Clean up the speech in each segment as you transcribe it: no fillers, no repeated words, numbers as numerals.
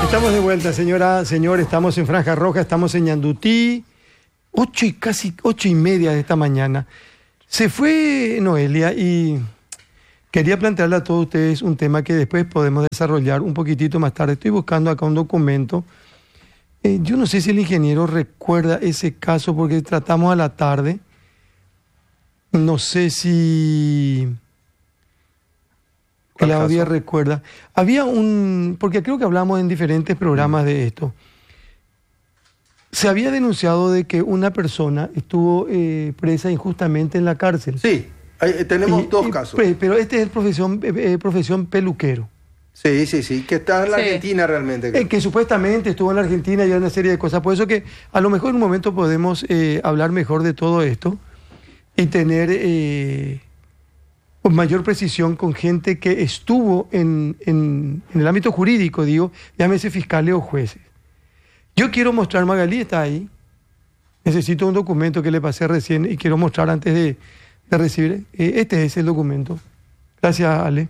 Estamos de vuelta, señora, señor, estamos en Franja Roja, estamos en Ñandutí, 8:30 de esta mañana. Se fue Noelia y quería plantearle a todos ustedes un tema que después podemos desarrollar un poquitito más tarde. Estoy buscando acá un documento. Yo no sé si el ingeniero recuerda ese caso porque tratamos a la tarde. No sé si Claudia recuerda. Había porque creo que hablamos en diferentes programas de esto. Se había denunciado de que una persona estuvo presa injustamente en la cárcel. Sí, tenemos dos casos. Pero este es profesión peluquero. Sí, que está en la Argentina realmente. Que supuestamente estuvo en la Argentina y hay una serie de cosas. Por eso que a lo mejor en un momento podemos hablar mejor de todo esto y tener con mayor precisión con gente que estuvo en el ámbito jurídico, digo, llámese fiscales o jueces. Yo quiero mostrar, Magalí está ahí, necesito un documento que le pasé recién y quiero mostrar antes de recibir. Este es el documento. Gracias, Ale.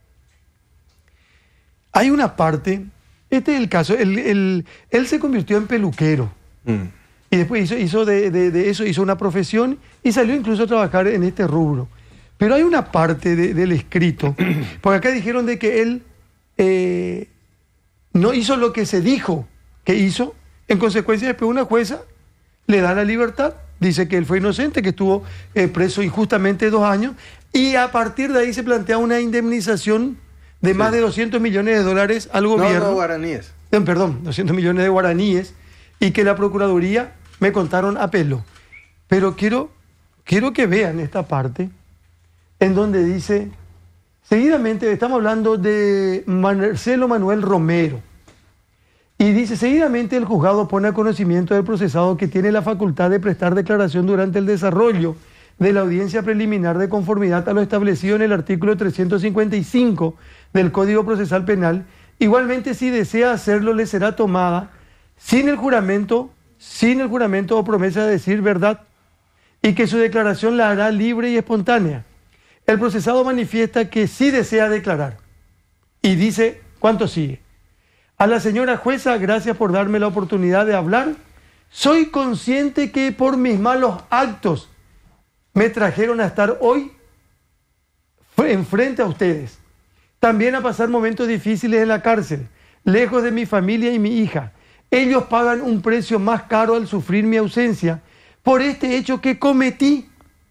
Hay una parte, este es el caso, él se convirtió en peluquero y después hizo de eso hizo una profesión y salió incluso a trabajar en este rubro. Pero hay una parte del escrito, porque acá dijeron de que él no hizo lo que se dijo que hizo, en consecuencia después una jueza le da la libertad, dice que él fue inocente, que estuvo preso injustamente 2 años, y a partir de ahí se plantea una indemnización de más de $200 millones al gobierno. No, guaraníes. Perdón, 200 millones de guaraníes, y que la Procuraduría me contaron apeló. Pero quiero que vean esta parte, en donde dice, seguidamente, estamos hablando de Marcelo Manuel Romero, y dice, seguidamente el juzgado pone a conocimiento del procesado que tiene la facultad de prestar declaración durante el desarrollo de la audiencia preliminar de conformidad a lo establecido en el artículo 355 del Código Procesal Penal. Igualmente, si desea hacerlo, le será tomada sin el juramento o promesa de decir verdad, y que su declaración la hará libre y espontánea. El procesado manifiesta que sí desea declarar y dice cuánto sigue. A la señora jueza, gracias por darme la oportunidad de hablar. Soy consciente que por mis malos actos me trajeron a estar hoy enfrente a ustedes. También a pasar momentos difíciles en la cárcel, lejos de mi familia y mi hija. Ellos pagan un precio más caro al sufrir mi ausencia por este hecho que cometí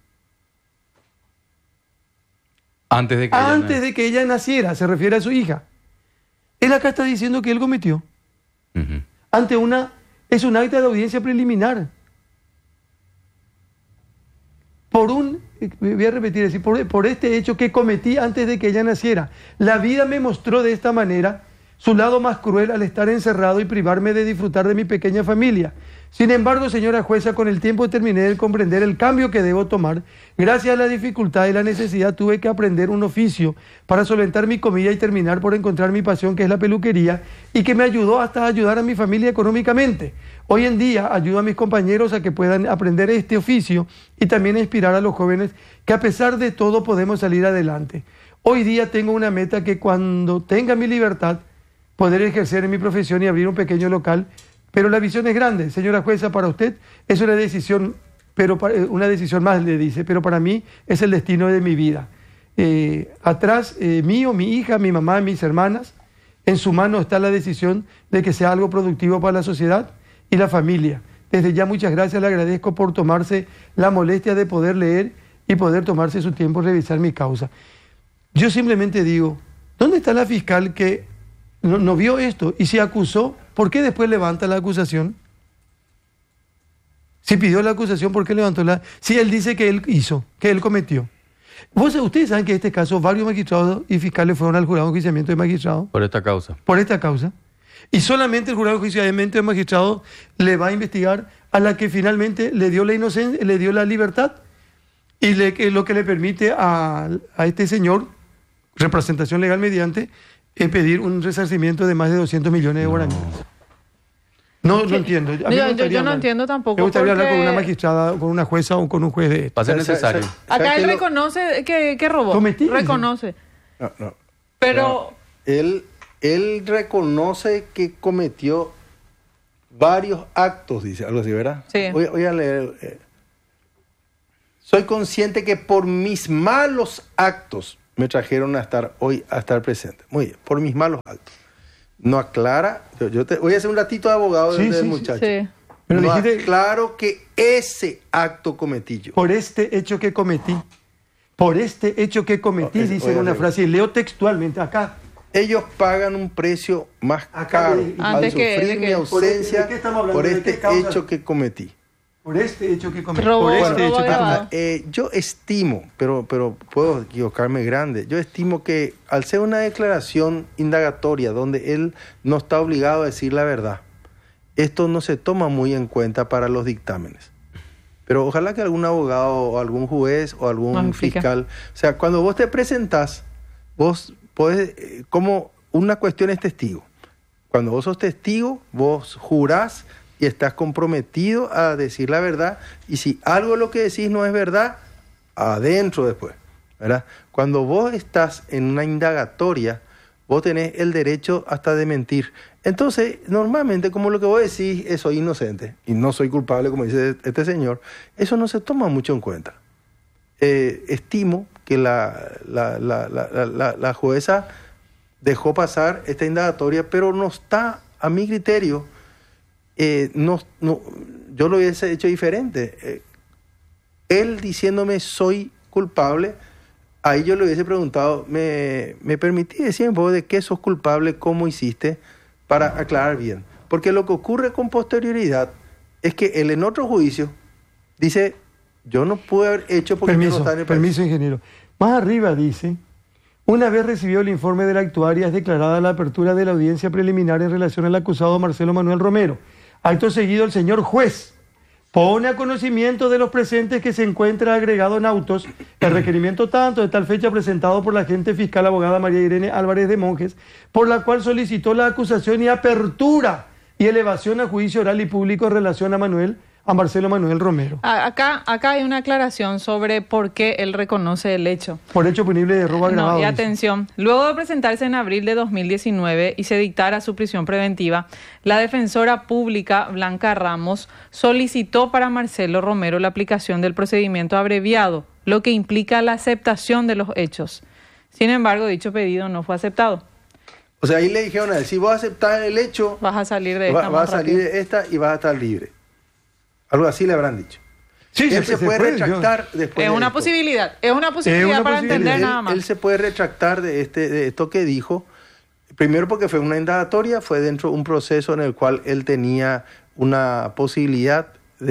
antes de que ella naciera, se refiere a su hija. Él acá está diciendo que él cometió. Es un acta de audiencia preliminar. Voy a repetir, por este hecho que cometí antes de que ella naciera. La vida me mostró de esta manera su lado más cruel al estar encerrado y privarme de disfrutar de mi pequeña familia. Sin embargo, señora jueza, con el tiempo terminé de comprender el cambio que debo tomar. Gracias a la dificultad y la necesidad tuve que aprender un oficio para solventar mi comida y terminar por encontrar mi pasión, que es la peluquería, y que me ayudó hasta a ayudar a mi familia económicamente. Hoy en día ayudo a mis compañeros a que puedan aprender este oficio y también a inspirar a los jóvenes que a pesar de todo podemos salir adelante. Hoy día tengo una meta, que cuando tenga mi libertad, poder ejercer en mi profesión y abrir un pequeño local. Pero la visión es grande, señora jueza, para usted es una decisión, una decisión más, le dice, pero para mí es el destino de mi vida. Atrás mío, mi hija, mi mamá, mis hermanas, en su mano está la decisión de que sea algo productivo para la sociedad y la familia. Desde ya muchas gracias, le agradezco por tomarse la molestia de poder leer y poder tomarse su tiempo revisar mi causa. Yo simplemente digo, ¿dónde está la fiscal que no vio esto y se acusó? ¿Por qué después levanta la acusación? Si pidió la acusación, ¿por qué levantó la...? Si él dice que él hizo, que él cometió. Ustedes saben que en este caso varios magistrados y fiscales fueron al jurado de enjuiciamiento de magistrados. Por esta causa. Por esta causa. Y solamente el jurado de enjuiciamiento de magistrados le va a investigar a la que finalmente le dio la inocencia, le dio la libertad, y lo que le permite a este señor, representación legal mediante, pedir un resarcimiento de más de 200 millones de guaraníes. No entiendo. Yo no entiendo tampoco. Me gustaría hablar con una magistrada, con una jueza o con un juez de esto. Va a ser necesario. Acá él reconoce que robó. ¿Cometí? Reconoce. No. Pero... Él él reconoce que cometió varios actos, dice, algo así, ¿verdad? Sí. Voy a leer. Soy consciente que por mis malos actos me trajeron a estar presente. Muy bien, por mis malos actos. No aclara, voy a hacer un ratito de abogado del muchacho. Sí. Pero no dijiste, aclaro que ese acto cometí yo. Por este hecho que cometí. Por este hecho que cometí, dice una frase, y leo textualmente acá. Ellos pagan un precio más caro al sufrir mi ausencia por este hecho que cometí. Por este hecho que cometí. Yo estimo, pero puedo equivocarme grande, yo estimo que al ser una declaración indagatoria donde él no está obligado a decir la verdad, esto no se toma muy en cuenta para los dictámenes. Pero ojalá que algún abogado o algún juez o algún fiscal, o sea, cuando vos te presentás, vos podés, como una cuestión es testigo. Cuando vos sos testigo, vos jurás y estás comprometido a decir la verdad, y si algo de lo que decís no es verdad, adentro después, ¿verdad? Cuando vos estás en una indagatoria, vos tenés el derecho hasta de mentir. Entonces, normalmente, como lo que vos decís, soy inocente y no soy culpable, como dice este señor, eso no se toma mucho en cuenta. Estimo que la jueza dejó pasar esta indagatoria, pero no está, a mi criterio, yo lo hubiese hecho diferente. Él diciéndome soy culpable, ahí yo le hubiese preguntado, ¿me permití decir de qué sos culpable, cómo hiciste, para aclarar bien? Porque lo que ocurre con posterioridad es que él en otro juicio dice, yo no pude haber hecho porque no está en el país. Permiso, ingeniero. Más arriba dice, una vez recibido el informe de la actuaria, es declarada la apertura de la audiencia preliminar en relación al acusado Marcelo Manuel Romero. Acto seguido, el señor juez pone a conocimiento de los presentes que se encuentra agregado en autos el requerimiento tanto de tal fecha presentado por la agente fiscal abogada María Irene Álvarez de Monjes, por la cual solicitó la acusación y apertura y elevación a juicio oral y público en relación a Marcelo Manuel Romero. Acá hay una aclaración sobre por qué él reconoce el hecho. Por hecho punible de robo agravado. Y atención, luego de presentarse en abril de 2019 y se dictara su prisión preventiva, la defensora pública Blanca Ramos solicitó para Marcelo Romero la aplicación del procedimiento abreviado, lo que implica la aceptación de los hechos. Sin embargo, dicho pedido no fue aceptado. O sea, ahí le dijeron a él, si vos aceptás el hecho, vas a salir de esta vas a salir de esta y vas a estar libre. Algo así le habrán dicho. Sí, él se puede retractar después. Es una posibilidad, para entender nada más. Él se puede retractar de esto que dijo, primero porque fue una indagatoria, fue dentro de un proceso en el cual él tenía una posibilidad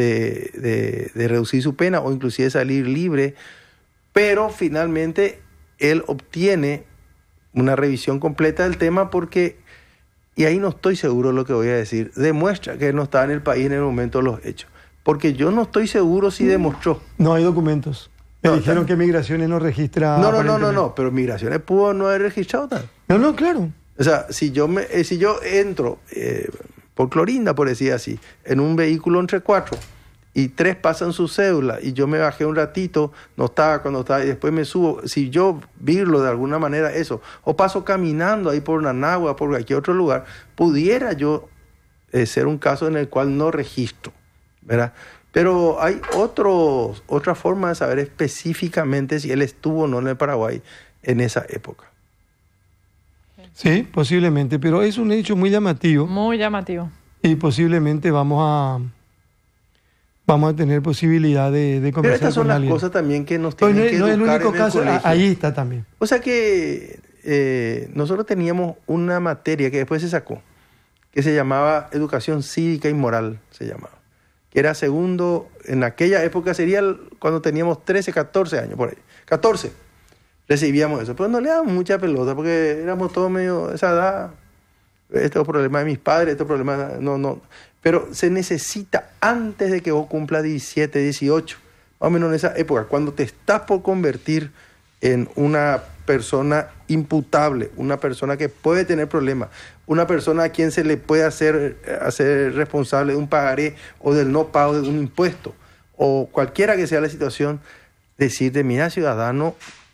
de reducir su pena o inclusive salir libre, pero finalmente él obtiene una revisión completa del tema porque, y ahí no estoy seguro de lo que voy a decir, demuestra que él no estaba en el país en el momento de los hechos. Porque yo no estoy seguro si demostró. No hay documentos. Me dijeron que Migraciones no registra. No, pero Migraciones pudo no haber registrado tal. No, claro. O sea, si yo entro por Clorinda, por decir así, en un vehículo entre 4 y 3 pasan su cédula y yo me bajé un ratito, no estaba cuando estaba y después me subo, si yo virlo de alguna manera eso, o paso caminando ahí por Nanagua, por cualquier otro lugar, pudiera yo ser un caso en el cual no registro, ¿verdad? Pero hay otra forma de saber específicamente si él estuvo o no en el Paraguay en esa época. Sí, posiblemente, pero es un hecho muy llamativo. Muy llamativo. Y posiblemente vamos a tener posibilidad de conversar con alguien. Pero estas son las cosas también que nos tienen que educar. No es el único caso, colegio. Ahí está también. O sea que nosotros teníamos una materia que después se sacó, que se llamaba Educación Cívica y Moral, se llamaba. Que era segundo, en aquella época sería cuando teníamos 13, 14 años, por ahí. 14, recibíamos eso. Pero no le damos mucha pelota porque éramos todos medio esa edad. Este es el problema de mis padres, este es el problema... No. Pero se necesita antes de que vos cumplas 17, 18, más o menos en esa época, cuando te estás por convertir en una persona imputable, una persona que puede tener problemas, una persona a quien se le puede hacer responsable de un pagaré o del no pago de un impuesto, o cualquiera que sea la situación, decirte, mira, ciudadano,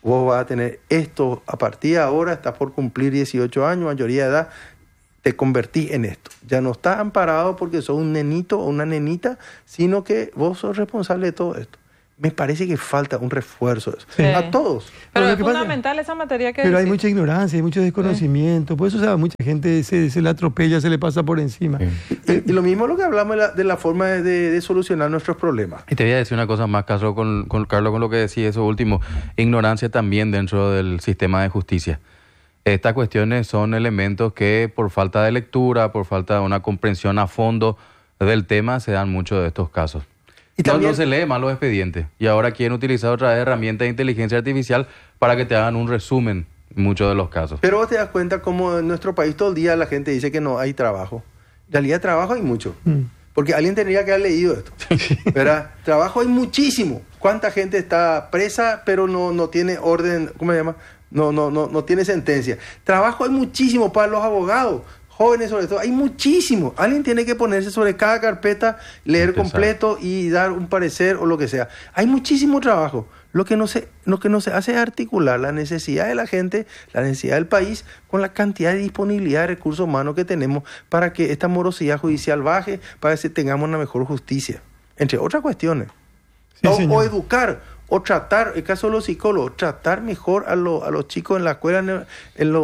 vos vas a tener esto, a partir de ahora estás por cumplir 18 años, mayoría de edad, te convertís en esto. Ya no estás amparado porque sos un nenito o una nenita, sino que vos sos responsable de todo esto. Me parece que falta un refuerzo de eso. Sí. A todos. Pero lo es que pasa- fundamental esa materia que Pero hay decís. mucha ignorancia, hay mucho desconocimiento. Por eso, o sea, mucha gente se la atropella, se le pasa por encima. Y lo mismo lo que hablamos de la forma de solucionar nuestros problemas. Y te voy a decir una cosa más, Carlos, con lo que decía eso último. Ignorancia también dentro del sistema de justicia. Estas cuestiones son elementos que por falta de lectura, por falta de una comprensión a fondo del tema, se dan muchos de estos casos. Y también, No se lee mal los expedientes. Y ahora quieren utilizar otra herramienta de inteligencia artificial para que te hagan un resumen en muchos de los casos. pero vos te das cuenta cómo en nuestro país todo el día la gente dice que no hay trabajo. En realidad trabajo hay mucho. Porque alguien tendría que haber leído esto. ¿Verdad? Trabajo hay muchísimo. ¿Cuánta gente está presa pero no tiene orden, ¿cómo se llama? No tiene sentencia. Trabajo hay muchísimo para los abogados, jóvenes sobre todo. Hay muchísimo. Alguien tiene que ponerse sobre cada carpeta, leer Empezar. completo y dar un parecer o lo que sea. Hay muchísimo trabajo. Lo que no se hace es articular la necesidad de la gente, la necesidad del país, con la cantidad de disponibilidad de recursos humanos que tenemos para que esta morosidad judicial baje, para que tengamos una mejor justicia. Entre otras cuestiones. Sí, o señor. educar, o tratar, el caso de los psicólogos, tratar mejor a los chicos en la escuela, en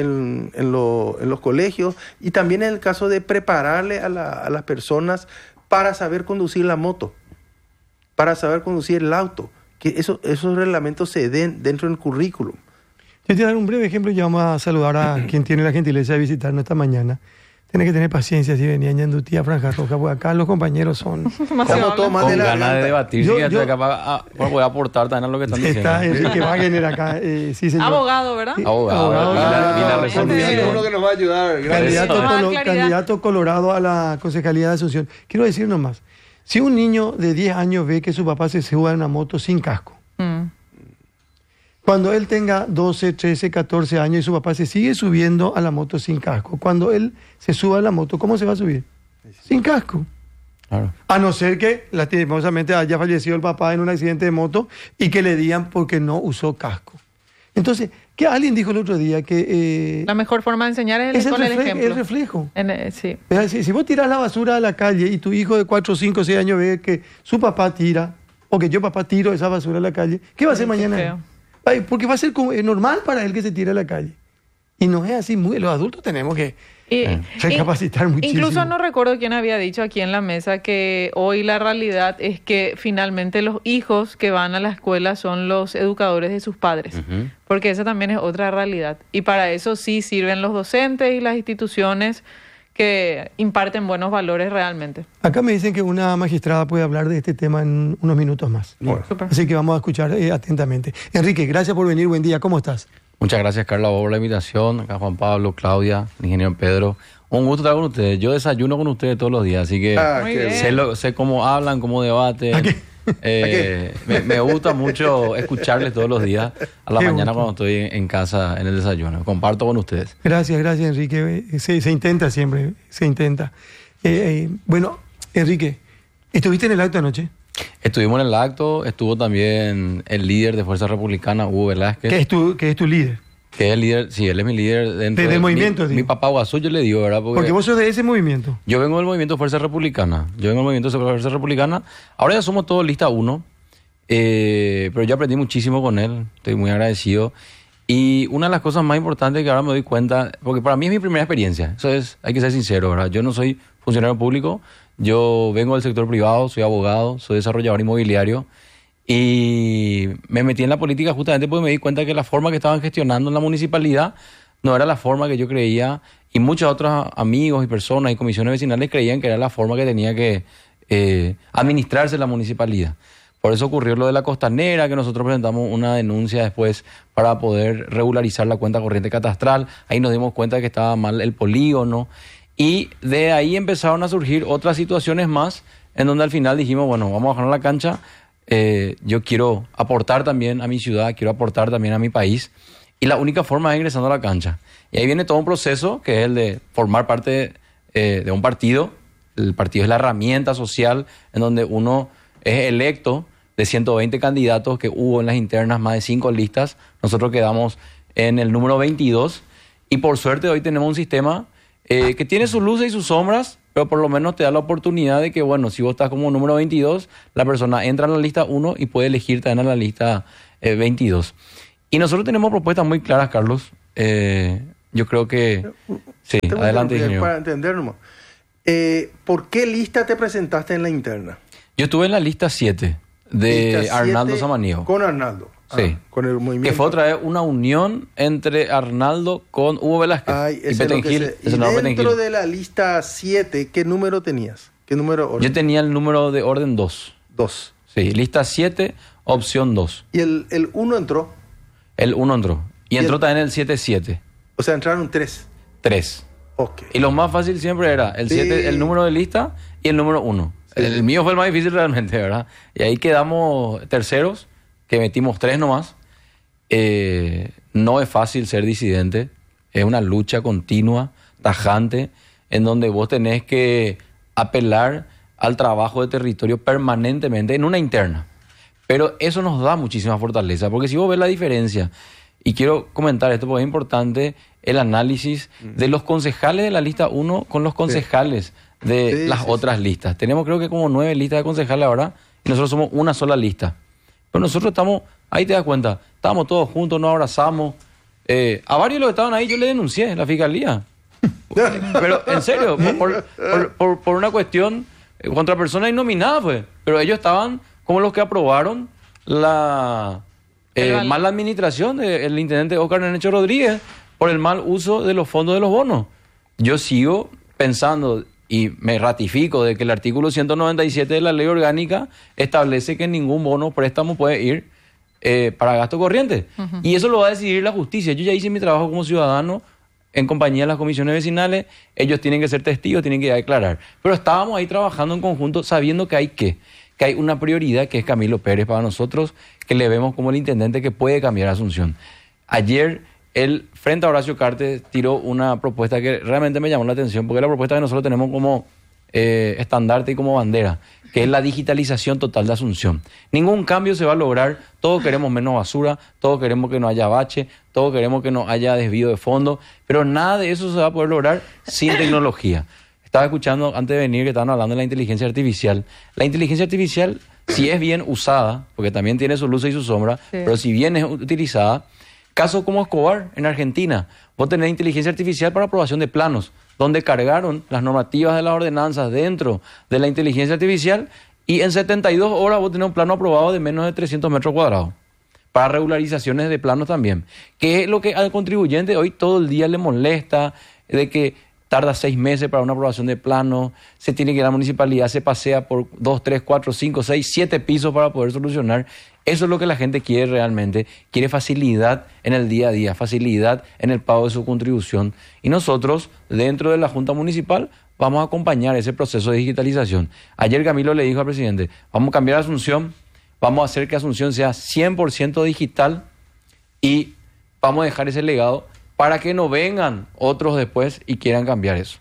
los colegios, y también en el caso de prepararle a las personas para saber conducir la moto, para saber conducir el auto, que esos reglamentos se den dentro del currículum. Yo te voy a dar un breve ejemplo y vamos a saludar a quien tiene la gentileza de visitarnos esta mañana. Tienes que tener paciencia si venía Ñandutí a Franja Roja, porque acá los compañeros son... Demasiado Como todo más Con de la ganas de adelante. debatir, Yo- sí, yo- voy a aportar también a lo que están diciendo. Está Enrique Wagner acá, sí señor. Abogado, ¿verdad? Abogado, y la resolución. Uno que nos va a ayudar. Candidato, Vamos a dar claridad. candidato colorado a la Concejalía de Asunción. Quiero decir nomás, si un niño de 10 años ve que su papá se sube en una moto sin casco, cuando él tenga 12, 13, 14 años y su papá se sigue subiendo a la moto sin casco, cuando él se suba a la moto, ¿cómo se va a subir? Sin casco. Claro. A no ser que lastimosamente haya fallecido el papá en un accidente de moto y que le digan porque no usó casco. Entonces, que alguien dijo el otro día que La mejor forma de enseñar es es con el ejemplo. el reflejo. Sí. Vea, si vos tirás la basura a la calle y tu hijo de 4, 5, 6 años ve que su papá tira, o que yo papá tiro esa basura a la calle, ¿qué va a hacer Qué mañana? feo. Ay, porque va a ser normal para él que se tire a la calle. Y no es así, los adultos tenemos que recapacitar muchísimo. Incluso no recuerdo quién había dicho aquí en la mesa que hoy la realidad es que finalmente los hijos que van a la escuela son los educadores de sus padres, porque esa también es otra realidad. Y para eso sí sirven los docentes y las instituciones que imparten buenos valores realmente. Acá me dicen que una magistrada puede hablar de este tema en unos minutos más. Súper. Así que vamos a escuchar atentamente. Enrique, gracias por venir, buen día, ¿cómo estás? Muchas gracias, Carla, por la invitación. Acá Juan Pablo, Claudia, el ingeniero Pedro. Un gusto estar con ustedes. Yo desayuno con ustedes todos los días, así que Muy qué bien. sé cómo hablan, cómo debaten. ¿A qué? Me gusta mucho escucharles todos los días a la Qué mañana gusto. cuando estoy en casa en el desayuno. Comparto con ustedes. Gracias, Enrique. Se intenta siempre, se intenta. Bueno, Enrique, ¿estuviste en el acto anoche? Estuvimos en el acto, estuvo también el líder de Fuerza Republicana, Hugo Velázquez. Que es tu líder. Que es el líder, sí, él es mi líder dentro Del de movimiento, mi digo. papá Guazú, yo le digo, ¿verdad? Porque vos sos de ese movimiento. Yo vengo del movimiento Fuerza Republicana. Ahora ya somos todos lista 1. Pero yo aprendí muchísimo con él. Estoy muy agradecido. Y una de las cosas más importantes que ahora me doy cuenta, porque para mí es mi primera experiencia. Eso es, hay que ser sincero, ¿verdad? Yo no soy funcionario público. Yo vengo del sector privado, soy abogado, soy desarrollador inmobiliario. Y me metí en la política justamente porque me di cuenta que la forma que estaban gestionando en la municipalidad no era la forma que yo creía, y muchos otros amigos y personas y comisiones vecinales creían que era la forma que tenía que administrarse la municipalidad. Por eso ocurrió lo de la costanera, que nosotros presentamos una denuncia después para poder regularizar la cuenta corriente catastral. Ahí nos dimos cuenta de que estaba mal el polígono, y de ahí empezaron a surgir otras situaciones más, en donde al final dijimos, bueno, vamos a bajar a la cancha. Yo quiero aportar también a mi ciudad, quiero aportar también a mi país, y la única forma es ingresando a la cancha. Y ahí viene todo un proceso que es el de formar parte de un partido. El partido es la herramienta social en donde uno es electo de 120 candidatos que hubo en las internas, más de 5 listas, nosotros quedamos en el número 22 y por suerte hoy tenemos un sistema que tiene sus luces y sus sombras, pero por lo menos te da la oportunidad de que, bueno, si vos estás como número 22, la persona entra en la lista 1 y puede elegir también en la lista 22. Y nosotros tenemos propuestas muy claras, Carlos. Yo creo que... Sí, adelante, ingeniero. Para entender nomás. ¿Por qué lista te presentaste en la interna? Yo estuve en la lista 7 de lista Arnaldo 7 Samaniego. Con Arnaldo. Sí. Con el movimiento. Que fue otra vez una unión entre Arnaldo con Hugo Velázquez y Petengil. Y dentro de la lista 7, ¿qué número tenías? ¿Qué número orden? Yo tenía el número de orden 2. 2. Sí, lista 7, opción 2. ¿Y el 1 entró? El 1 entró. Y entró también el 7-7. O sea, entraron 3. 3. Ok. Y lo más fácil siempre era el 7, el número de lista y el número 1. Sí. El mío fue el más difícil realmente, ¿verdad? Y ahí quedamos terceros, que metimos 3 nomás. No es fácil ser disidente. Es una lucha continua, tajante, en donde vos tenés que apelar al trabajo de territorio permanentemente en una interna. Pero eso nos da muchísima fortaleza, porque si vos ves la diferencia, y quiero comentar esto porque es importante el análisis de los concejales de la lista 1 con los concejales de las otras listas. Tenemos creo que como 9 listas de concejales ahora y nosotros somos una sola lista. Pero nosotros estamos, ahí te das cuenta, estábamos todos juntos, nos abrazamos. A varios de los que estaban ahí yo le denuncié en la fiscalía. Pero en serio, por una cuestión contra personas innominadas, pues. Pero ellos estaban como los que aprobaron la mala administración del intendente Óscar Nenecho Rodríguez por el mal uso de los fondos de los bonos. Yo sigo pensando y me ratifico de que el artículo 197 de la ley orgánica establece que ningún bono préstamo puede ir para gasto corriente. Uh-huh. Y eso lo va a decidir la justicia. Yo ya hice mi trabajo como ciudadano en compañía de las comisiones vecinales. Ellos tienen que ser testigos, tienen que declarar. Pero estábamos ahí trabajando en conjunto sabiendo que hay una prioridad que es Camilo Pérez para nosotros, que le vemos como el intendente que puede cambiar Asunción. Ayer, él, frente a Horacio Cartes, tiró una propuesta que realmente me llamó la atención, porque es la propuesta que nosotros tenemos como estandarte y como bandera, que es la digitalización total de Asunción. Ningún cambio se va a lograr, todos queremos menos basura, todos queremos que no haya bache, todos queremos que no haya desvío de fondos, pero nada de eso se va a poder lograr sin tecnología. Estaba escuchando antes de venir que estaban hablando de la inteligencia artificial. La inteligencia artificial, si es bien usada, porque también tiene sus luces y sus sombras, sí, pero si bien es utilizada, casos como Escobar en Argentina, vos tenés inteligencia artificial para aprobación de planos, donde cargaron las normativas de las ordenanzas dentro de la inteligencia artificial y en 72 horas vos tenés un plano aprobado de menos de 300 metros cuadrados. Para regularizaciones de planos también. Que es lo que al contribuyente hoy todo el día le molesta, de que tarda 6 meses para una aprobación de plano, se tiene que ir a la municipalidad, se pasea por 2, 3, 4, 5, 6, 7 pisos para poder solucionar. Eso es lo que la gente quiere realmente, quiere facilidad en el día a día, facilidad en el pago de su contribución. Y nosotros, dentro de la Junta Municipal, vamos a acompañar ese proceso de digitalización. Ayer Camilo le dijo al presidente, vamos a cambiar Asunción, vamos a hacer que Asunción sea 100% digital y vamos a dejar ese legado para que no vengan otros después y quieran cambiar eso.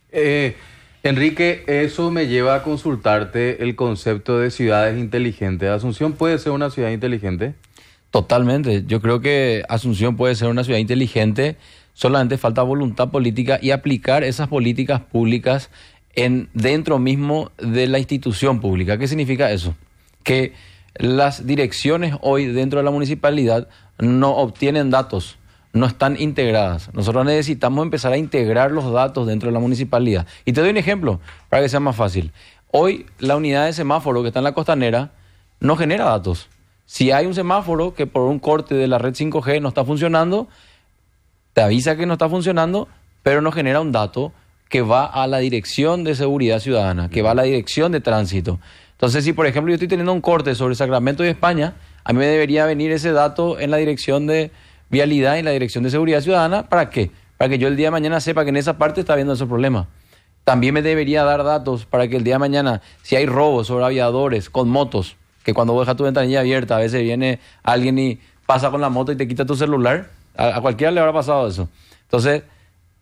Enrique, eso me lleva a consultarte el concepto de ciudades inteligentes. ¿Asunción puede ser una ciudad inteligente? Totalmente. Yo creo que Asunción puede ser una ciudad inteligente, solamente falta voluntad política y aplicar esas políticas públicas dentro mismo de la institución pública. ¿Qué significa eso? Que las direcciones hoy dentro de la municipalidad no obtienen datos, no están integradas. Nosotros necesitamos empezar a integrar los datos dentro de la municipalidad. Y te doy un ejemplo para que sea más fácil. Hoy la unidad de semáforo que está en la costanera no genera datos. Si hay un semáforo que por un corte de la red 5G no está funcionando, te avisa que no está funcionando, pero no genera un dato que va a la Dirección de Seguridad Ciudadana, que va a la Dirección de Tránsito. Entonces, si por ejemplo yo estoy teniendo un corte sobre Sacramento y España, a mí me debería venir ese dato en la Dirección de Vialidad y en la Dirección de Seguridad Ciudadana. ¿Para qué? Para que yo el día de mañana sepa que en esa parte está habiendo ese problema. También me debería dar datos para que el día de mañana, si hay robos sobre aviadores con motos, que cuando vos dejas tu ventanilla abierta, a veces viene alguien y pasa con la moto y te quita tu celular. A cualquiera le habrá pasado eso. Entonces,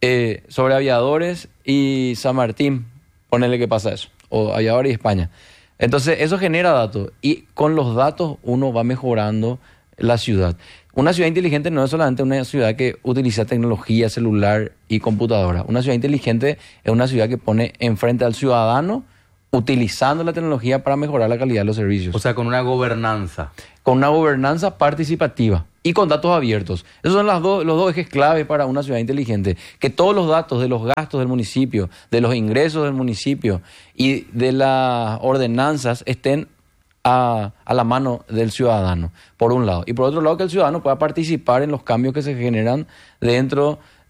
sobre aviadores y San Martín, ponele que pasa eso. O aviadores y España. Entonces, eso genera datos y con los datos uno va mejorando la ciudad. Una ciudad inteligente no es solamente una ciudad que utiliza tecnología, celular y computadora. Una ciudad inteligente es una ciudad que pone enfrente al ciudadano utilizando la tecnología para mejorar la calidad de los servicios. O sea, con una gobernanza. Con una gobernanza participativa y con datos abiertos. Esos son los dos ejes clave para una ciudad inteligente. Que todos los datos de los gastos del municipio, de los ingresos del municipio y de las ordenanzas estén a la mano del ciudadano, por un lado. Y por otro lado, que el ciudadano pueda participar en los cambios que se generan dentro